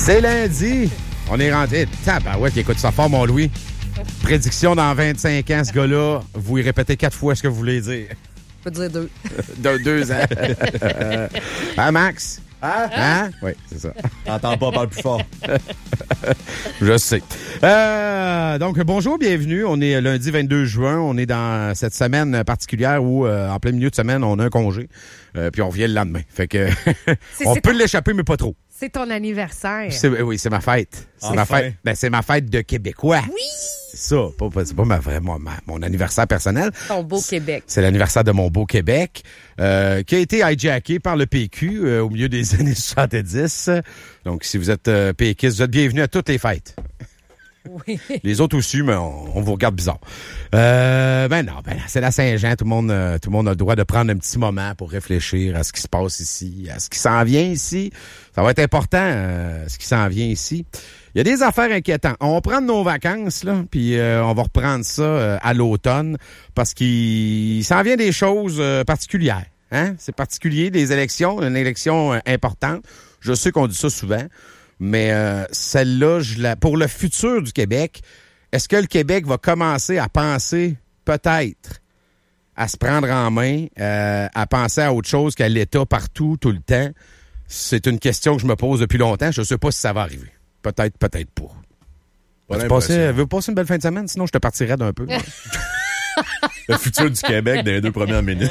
C'est lundi. On est rentré. Ouais, qui écoute ça fort, mon Louis. Prédiction dans 25 ans, ce gars-là, vous y répétez 4 fois ce que vous voulez dire. Je peux dire 2. Dans 2 ans. Hein, Max? Hein? Oui, c'est ça. T'entends pas, parle plus fort. Je sais. Donc, bonjour, bienvenue. On est lundi 22 juin. On est dans cette semaine particulière où, en plein milieu de semaine, on a un congé. Puis on revient le lendemain. Fait que on peut l'échapper, mais pas trop. C'est ton anniversaire. Oui, c'est ma fête. C'est Enfin. ma fête. Ben, c'est ma fête de Québécois. Oui! C'est ça. C'est pas mon anniversaire personnel. Ton beau Québec. C'est l'anniversaire de mon beau Québec, qui a été hijacké par le PQ au milieu des années 70. Donc, si vous êtes péquiste, vous êtes bienvenus à toutes les fêtes. Oui. Les autres aussi, mais on vous regarde bizarre. C'est la Saint-Jean. Tout le monde a le droit de prendre un petit moment pour réfléchir à ce qui se passe ici, à ce qui s'en vient ici. Ça va être important, ce qui s'en vient ici. Il y a des affaires inquiétantes. On va prendre nos vacances, là, puis on va reprendre ça à l'automne, parce qu'il s'en vient des choses particulières. Hein? C'est particulier, des élections, une élection importante. Je sais qu'on dit ça souvent. Mais celle-là, pour le futur du Québec, est-ce que le Québec va commencer à penser peut-être à se prendre en main, à penser à autre chose qu'à l'État partout, tout le temps? C'est une question que je me pose depuis longtemps. Je ne sais pas si ça va arriver. Peut-être pas. Veux-tu passer une belle fin de semaine? Sinon, je te partirais d'un peu. Le futur du Québec dans les 2 premières minutes.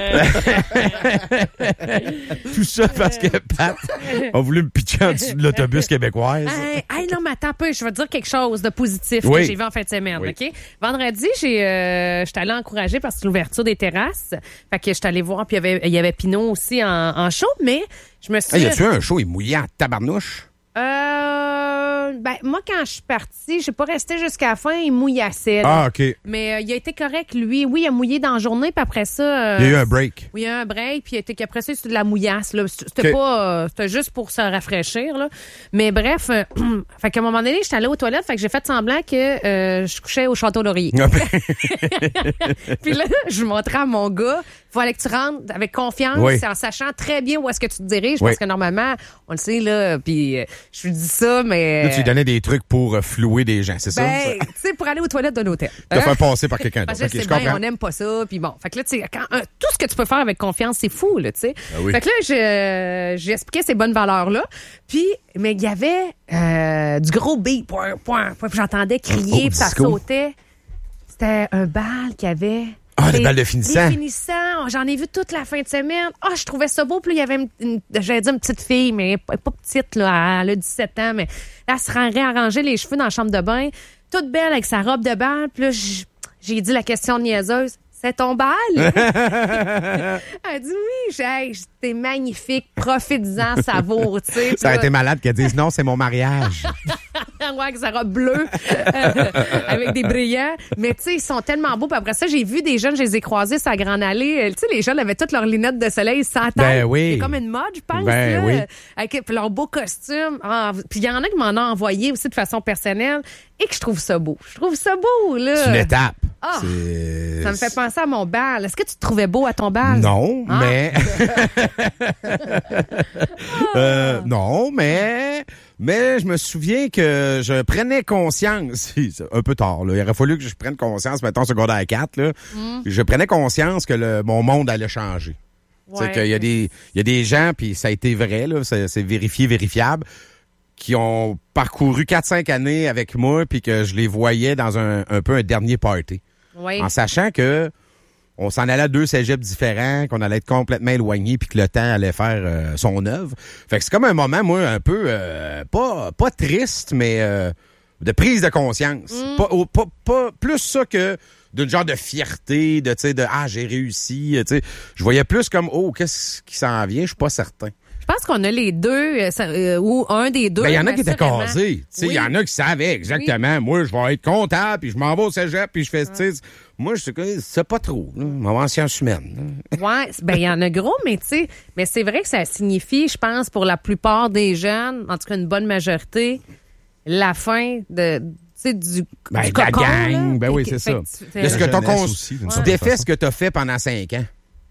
Tout ça parce que Pat a voulu me pitcher en dessous de l'autobus québécoise. Non, mais attends un peu. Je vais te dire quelque chose de positif Oui. que j'ai vu en fin de semaine. Oui. OK? Vendredi, j'étais allée encourager parce que l'ouverture des terrasses. Fait que j'étais allée voir, puis il y avait Pinot aussi en show, mais je me suis Hey, y a-tu un show, il mouillait en tabarnouche? Moi, quand je suis partie, j'ai pas resté jusqu'à la fin, il mouillassait. Ah, OK. Mais il a été correct, lui. Oui, il a mouillé dans la journée, puis après ça... Il y a eu un break. Oui, il y a eu un break, puis après ça, c'était de la mouillasse. Là. C'était pas... c'était juste pour se rafraîchir, là. Mais bref, fait qu'à un moment donné, j'étais allée aux toilettes, fait que j'ai fait semblant que je couchais au Château Laurier. Puis là, je montrais à mon gars, il fallait que tu rentres avec confiance, Oui. en sachant très bien où est-ce que tu te diriges, Oui. parce que normalement, on le sait, là, puis je lui dis ça, mais... Là, tu lui donnais des trucs pour flouer des gens, c'est ça? Ben, tu sais, pour aller aux toilettes d'un hôtel. Te faire passer par quelqu'un Parce d'autre. que OK, c'est je bien, comprends. on n'aime pas ça, puis bon. Fait que là, tu sais, tout ce que tu peux faire avec confiance, c'est fou, là, tu sais. Ah oui. Fait que là, j'expliquais ces bonnes valeurs-là, puis, mais il y avait du gros beat, puis j'entendais crier, puis ça disco. sautait. C'était un bal qui avait... Ah, le bal de finissant. Les finissants, j'en ai vu toute la fin de semaine. Je trouvais ça beau. Puis là, il y avait j'allais dire une petite fille, mais pas petite, là. Elle a 17 ans, mais là, elle se réarrangeait les cheveux dans la chambre de bain, toute belle avec sa robe de bal. Puis là, j'ai dit la question niaiseuse. C'est ton bal? Elle dit oui. C'était magnifique. Profite-en, savoure, tu sais. Ça a été malade qu'elle dise non, c'est mon mariage. Ouais, avec sa robe bleue, avec des brillants. Mais tu sais, ils sont tellement beaux. Puis après ça, j'ai vu des jeunes, je les ai croisés sur la grande allée. Tu sais, les jeunes avaient toutes leurs lunettes de soleil sans tête. Ben oui. C'est comme une mode, je pense. Ben là, oui. Avec leurs beaux costumes. Puis il y en a qui m'en ont envoyé aussi de façon personnelle et que je trouve ça beau. Je trouve ça beau, là. C'est une étape. Ah, ça me fait penser à mon bal. Est-ce que tu te trouvais beau à ton bal? Non, Ah. mais... non, mais je me souviens que je prenais conscience, un peu tard, là, il aurait fallu que je prenne conscience, mettons, secondaire 4, là, je prenais conscience que mon monde allait changer. Ouais. C'est qu'il y a des gens, puis ça a été vrai, là, c'est vérifiable, qui ont parcouru 4-5 années avec moi, puis que je les voyais dans un peu un dernier party. Oui. En sachant que on s'en allait à 2 cégeps différents, qu'on allait être complètement éloignés, puis que le temps allait faire son œuvre. Fait que c'est comme un moment, moi, un peu pas triste, mais de prise de conscience. Pas plus ça que d'une genre de fierté, de j'ai réussi. Tu sais, je voyais plus comme qu'est-ce qui s'en vient, je suis pas certain. Je pense qu'on a les deux, ou un des deux. Ben, il y en a qui étaient assurément. casés. Il y en a qui savaient exactement. Oui. Moi, je vais être comptable, puis je m'en vais au cégep, puis je fais... Moi, je sais pas trop. Là. Je m'en vais en sciences humaines. Ouais, ben il y en a gros, mais tu sais, mais c'est vrai que ça signifie, je pense, pour la plupart des jeunes, en tout cas une bonne majorité, la fin de... du Ben, de la cocon, gang. là. Ben oui, c'est ça. La Est-ce que jeunesse aussi, d'une tu certaine défais façon. ce que tu as fait pendant 5 ans?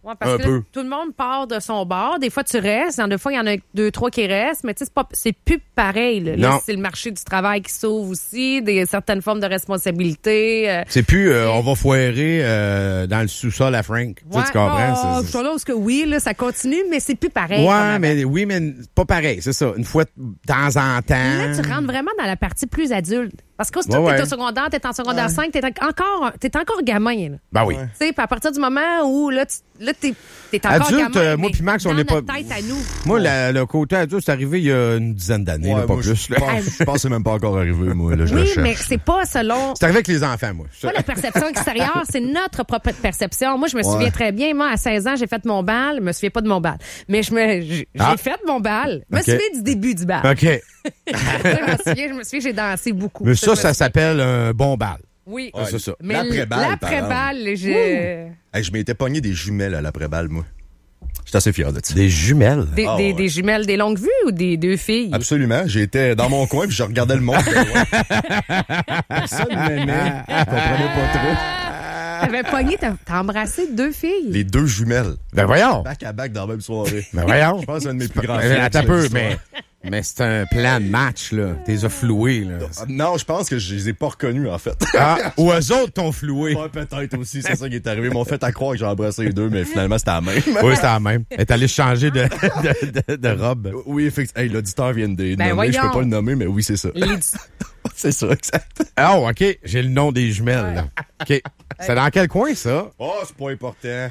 Ouais, parce Un que là, peu. tout le monde part de son bord. Des fois, tu restes. Des fois, il y en a 2, 3 qui restent. Mais tu sais, c'est plus pareil. Là. Non. Là, c'est le marché du travail qui s'ouvre aussi. Certaines formes de responsabilité. C'est plus on va foirer dans le sous-sol à Frank. Tu sais, tu comprends? Oh, là, parce que oui, là, ça continue, mais c'est plus pareil. Ouais, mais pas pareil, c'est ça. Une fois de temps en temps. Là, tu rentres vraiment dans la partie plus adulte. Parce que si tu Ouais, es ouais. au secondaire, tu es en secondaire 5, tu es encore gamin. Là. Ben oui. Tu sais, puis à partir du moment où là, t'es encore Adulte, gamin. moi mais puis Max, on dans n'est pas. notre tête à nous. Moi, le côté adulte, c'est arrivé il y a une dizaine d'années, là, pas moi, plus. Là. Je pense que c'est même pas encore arrivé, moi. Là, je le Oui, cherche. mais c'est pas selon. C'est arrivé avec les enfants, moi. Pas la perception extérieure, c'est notre propre perception. Moi, je me souviens très bien. Moi, à 16 ans, j'ai fait mon bal. Je me souviens pas de mon bal. Mais j'ai fait mon bal. Je me OK. souviens du début du bal. OK. Je me souviens que j'ai dansé beaucoup. Mais je me ça souviens. s'appelle un bon bal. Oui. Ouais, c'est ça. Mais L'après-balle, l'après-balle, j'ai. Hey, je m'étais pogné des jumelles à l'après-balle, moi. J'étais assez fier de ça. Des jumelles. Des jumelles, des longues vues ou des deux filles? Absolument. J'étais dans mon coin puis je regardais le monde. Personne m'aimait. Je comprenais pas trop. T'avais pogné, t'as embrassé deux filles. Les deux jumelles. Ben voyons. Back à back dans la même soirée. Ben voyons. Je pense que c'est un de mes plus grands Attends un films, peu, cette histoire. mais c'est un plan de match, là. T'es floué, là. Non, je pense que je les ai pas reconnus, en fait. Ah, ou eux autres t'ont floué. Ouais, peut-être aussi, c'est ça qui est arrivé. Ils m'ont fait à croire que j'ai embrassé les deux, mais finalement, c'était la même. Oui, c'était la même. Elle est allée changer de robe. Oui, effectivement. Hey, l'auditeur vient de Ben nommer. Je peux voyons. pas le nommer, mais oui, c'est ça. Les- C'est ça, exact. Oh, OK. J'ai le nom des jumelles, là. OK. C'est dans quel coin, ça? Oh, c'est pas important.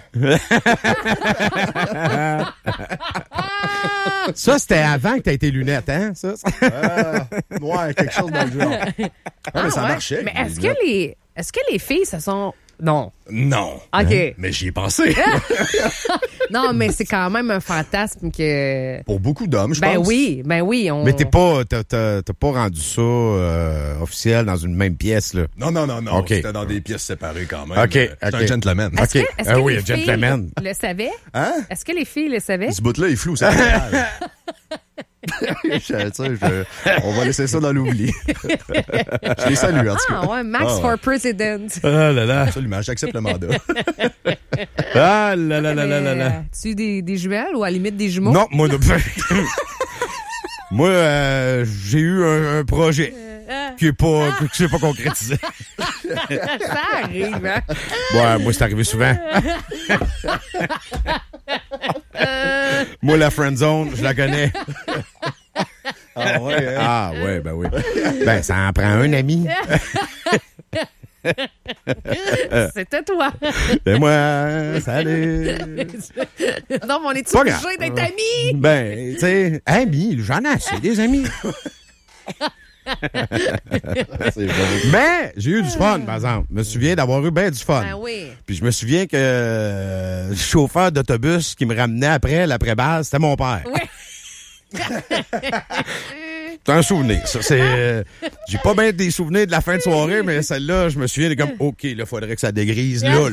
Ça, c'était avant que t'aies tes lunettes, hein? Ça? Ouais, quelque chose dans le genre. Ah, mais ça ouais. marchait. Mais est-ce que les filles se sont. Non. Non. OK. Mais j'y ai pensé. Non, mais c'est quand même un fantasme que. Pour beaucoup d'hommes, je Ben pense. oui. Mais t'as pas rendu ça officiel dans une même pièce, là. Non. OK. C'était dans des pièces séparées quand même. OK, J'étais OK. un gentleman. Est-ce OK. que, est-ce Ah que oui, les un gentleman. filles le savaient? Hein? Est-ce que les filles le savaient? Ce bout-là est flou, ça fait mal. On va laisser ça dans l'oubli. Je les salue, en tout cas. Ah ouais, Max Ah ouais. for President. Ah là là. Absolument, j'accepte le mandat. Ah là là là là là là. Tu des jumelles ou à la limite des jumeaux? Non, moi, non. Moi, j'ai eu un projet qui s'est pas concrétisé. Ça arrive, hein? Ouais, moi, c'est arrivé souvent. Moi, la friend zone, je la connais. Ah ouais, hein? Ah ouais, ben oui. Ben, ça en prend un ami. C'était toi. Et moi, salut. Non, mais on est-tu Pas obligé grave. d'être amis? Ben, tu sais, amis, j'en ai assez, des amis. C'est vrai. Mais j'ai eu du fun, par exemple. Je me souviens d'avoir eu bien du fun. Ben oui. Puis je me souviens que le chauffeur d'autobus qui me ramenait après l'après-base, c'était mon père. Oui. C'est un souvenir, ça. C'est, j'ai pas bien des souvenirs de la fin de soirée, mais celle-là, je me souviens de comme, OK, là, faudrait que ça dégrise là.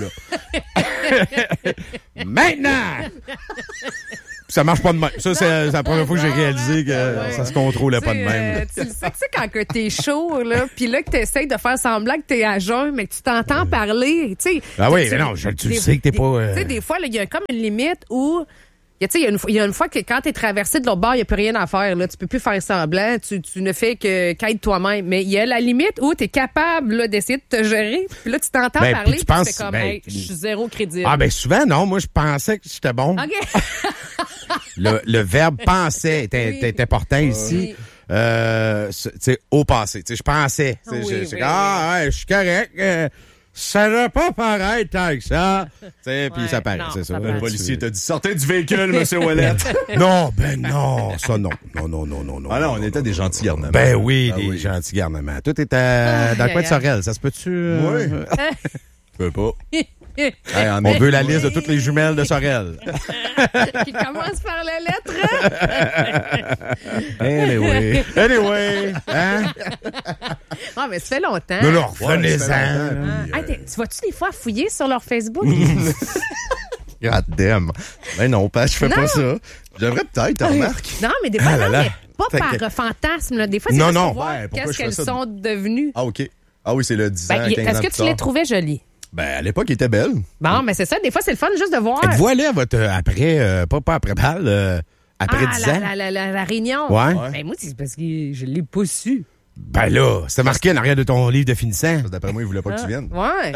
Maintenant! Puis ça marche pas de même. Ça, c'est la première fois que j'ai réalisé que ça se contrôlait pas de même. Tu le sais, quand que t'es chaud, là, puis là, que t'essayes de faire semblant que t'es à jeun, mais que tu t'entends parler, tu sais. Ah oui, mais non, tu le sais que t'es pas... Tu sais, des fois, il y a comme une limite où... Tu sais, il y a une fois que quand t'es traversé de l'autre bord, il n'y a plus rien à faire. Là. Tu peux plus faire semblant. Tu ne fais qu'être toi-même. Mais il y a la limite où t'es capable là, d'essayer de te gérer. Puis là, tu t'entends Ben, parler. puis tu Puis tu penses- fais comme, ben, hey, je suis zéro crédible. Ah ben souvent, non. Moi, je pensais que j'étais bon. OK. Le verbe penser était important ici. Tu sais, au passé. Tu sais, je pensais. Tu sais, Oui, c'est oui, ouais, je suis correct. Ça va pas paraître tant que ça. Tu sais, puis Ouais, ça paraît, non, c'est ça. ça Le paraît. policier t'a dit, sortez du véhicule, monsieur Ouellet. Non, ben non, ça non. Non. Ah non, on était des gentils garnements. Ben oui, Ah des oui. gentils garnements. Tout est dans le coin de Sorel. Ça se peut-tu? Oui. Je peux pas. Hey, en On mai- veut la liste de toutes les jumelles de Sorel. Qui commence par la lettre. Anyway. Hein? Ah, mais ça fait longtemps. Non, Ouais, ça fait revenez-en. longtemps, puis, Hey, tu vas-tu des fois fouiller sur leur Facebook? God damn. Ben non, pas, je fais Non. pas ça. Je devrais peut-être, remarque. Non, mais des fois, Ah là non, là. mais pas Fait par que- fantasme. Là. Des fois, c'est Non, juste non. pour voir Ouais, pourquoi qu'est-ce je fais qu'elles ça? sont devenues. Ah, OK. Ah oui, c'est le 10 ans, Ben, 15 ans est-ce que plus tu les tard. trouvais jolies? Ben, à l'époque, il était belle. Bon, mais c'est ça. Des fois, c'est le fun juste de voir. Êtes-vous allé à votre après, pas après balle, après 10 ans? La réunion. Ouais. Ben, moi, c'est parce que je l'ai pas su. Ben là, c'est marqué en arrière de ton livre de finissant. D'après moi, il voulait pas que tu viennes. Ouais.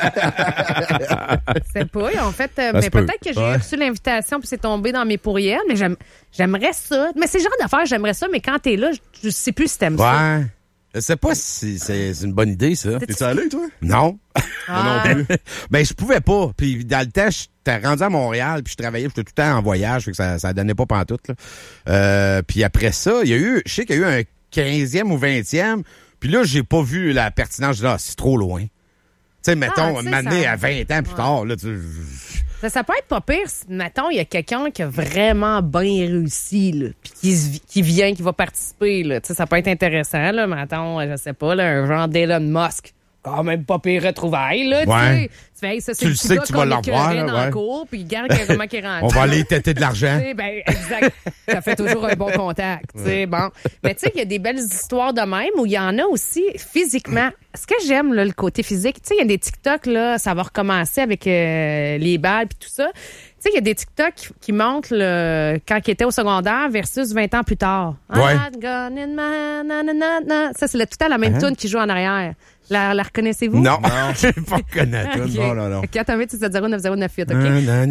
C'est pas. En fait, mais se peut. peut-être que j'ai reçu l'invitation puis c'est tombé dans mes pourriels. Mais j'aimerais ça. Mais c'est le genre d'affaires, j'aimerais ça. Mais quand t'es là, je sais plus si t'aimes ça. Ouais. Je sais pas si c'est une bonne idée, ça. T'es-tu allé, toi? Non. Ah. Non plus. Ben, je pouvais pas. Puis dans le temps, j'étais rendu à Montréal, puis je travaillais, puis j'étais tout le temps en voyage, fait que ça donnait pas pantoute, là. Puis après ça, je sais qu'il y a eu un 15e ou 20e, puis là, j'ai pas vu la pertinence. Je dis, c'est trop loin. Tu sais, mettons, tu sais, une année ça- à 20 ans plus tard, là, Ça peut être pas pire si, mettons, il y a quelqu'un qui a vraiment bien réussi, là, puis qui vient, qui va participer, là. Tu sais, ça peut être intéressant, là, mettons, je sais pas, là, un genre d'Elon Musk. Quand même pas pire retrouvaille, là, Ouais. tu sais. Ça, c'est Tu le le petit sais gars que tu vas qu'on l'avoir, écœurait là, dans ouais. le cours, puis regarde comment il est rendu. on va aller têter de l'argent. Tu sais, ben, exact. Ça fait toujours un bon contact, tu sais, bon. Mais tu sais, il y a des belles histoires de même où il y en a aussi physiquement. Ce que j'aime, là, le côté physique, tu sais, il y a des TikTok, là, ça va recommencer avec les balles puis tout ça. Tu sais, il y a des TikTok qui montrent quand il était au secondaire versus 20 ans plus tard. Ouais. Ah, gun in my na. Ça, c'est tout le temps la même tune qui joue en arrière. La reconnaissez-vous? Non, je vais pas reconnaître. OK. Non, non, non. OK, attends, 9098, OK?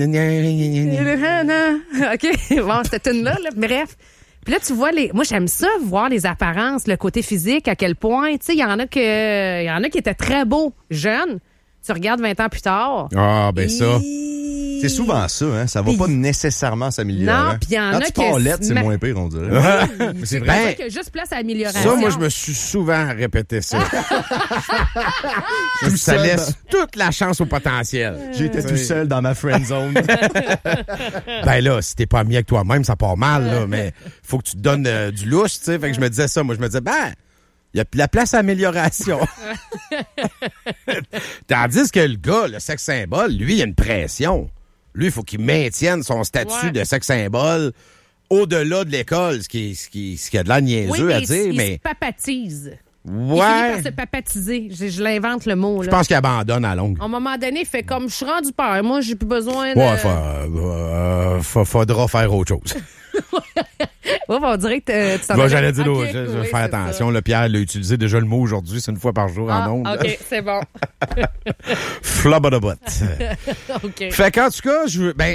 OK, bon, cette tune-là, là, bref. Puis là, tu vois, moi, j'aime ça, voir les apparences, le côté physique, à quel point, tu sais, il y en a qui étaient très beaux, jeunes. Tu regardes 20 ans plus tard. Ah, ben ça. C'est souvent ça, hein. Ça va pas nécessairement s'améliorer. Non, puis il y en Quand a tu pars que- lettre, c'est mais- moins pire, on dirait. C'est vrai. vrai qu'il y a juste place à amélioration. Ça, moi, je me suis souvent répété ça. Ça seul. laisse toute la chance au potentiel. J'étais tout seul dans ma friend zone. Ben là, si t'es pas ami avec toi-même, ça part mal, là, mais faut que tu te donnes du louche, tu sais. Fait que je me disais ça. Moi, je me disais, il y a la place à amélioration. Tandis que le gars, le sexe symbole, lui, il a une pression. Lui, il faut qu'il maintienne son statut Ouais. de sexe symbole au-delà de l'école, ce qui a de l'air niaiseux Oui, à mais dire, il mais se papatise. Il finit ouais. par se papatiser. Je l'invente le mot, Je là. pense qu'il abandonne à longue. À un moment donné, il fait comme, je suis rendu père. Moi, j'ai plus besoin de... Ouais, faudra faire autre chose. Ouais, on dirait que tu t'en avais- J'allais dire, Ok, je vais oui, faire c'est attention. ça. Là, Pierre l'a utilisé déjà le mot aujourd'hui, c'est une fois par jour Ah, en ondes. OK, c'est bon. Flabadabot. OK. Fait qu'en tout cas,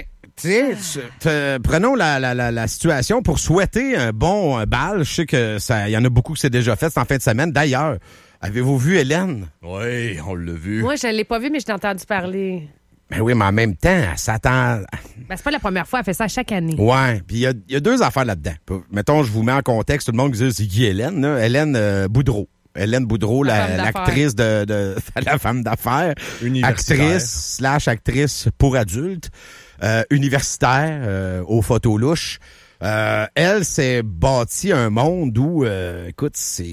prenons la situation pour souhaiter un bon bal. Je sais que il y en a beaucoup qui c'est déjà fait, c'est en fin de semaine. D'ailleurs, avez-vous vu Hélène? Oui, on l'a vu. Moi, je ne l'ai pas vu, mais je t'ai entendu parler. Ben oui, mais en même temps, elle s'attend. Ben, c'est pas la première fois, elle fait ça chaque année. Ouais, puis il y a deux affaires là-dedans. Mettons, je vous mets en contexte, tout le monde dit c'est qui Hélène, là? Hélène Boudreau. Hélène Boudreau, La femme l'actrice de la femme d'affaires, Universitaire. actrice / pour adultes, universitaire aux photos louches. Elle s'est bâtie un monde où, écoute, c'est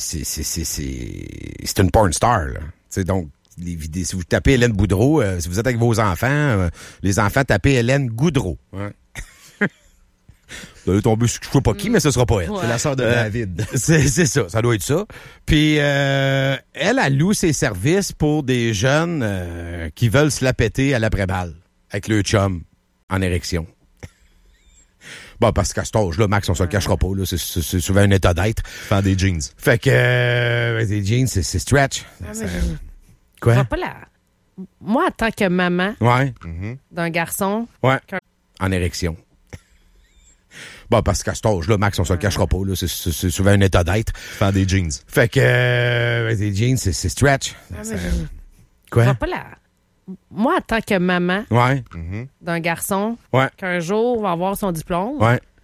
une porn star. Là. T'sais, donc, les vidéos, si vous tapez Hélène Boudreau, si vous êtes avec vos enfants, les enfants tapez Hélène Goudreau. Hein? Vous allez tomber sur je sais pas qui, mais ce sera pas elle. Ouais. C'est la sœur de David. C'est ça doit être ça. Puis elle loue ses services pour des jeunes qui veulent se la péter à l'après-balle avec le chum en érection. Bon, parce qu'à cet âge-là, Max, on se le cachera pas, là, c'est souvent un état d'être. Faire des jeans. Fait que des jeans, c'est stretch. Je Quoi? vois pas Moi, en tant que maman Ouais. d'un garçon, Ouais. En érection. Bon, parce qu'à cet âge-là, Max, on se le cachera pas, là, c'est souvent un état d'être. Faire des jeans. Fait que des jeans, c'est stretch. je Quoi? vois pas Moi, en tant que maman Ouais. d'un garçon Ouais. qu'un jour va avoir son diplôme, Ouais.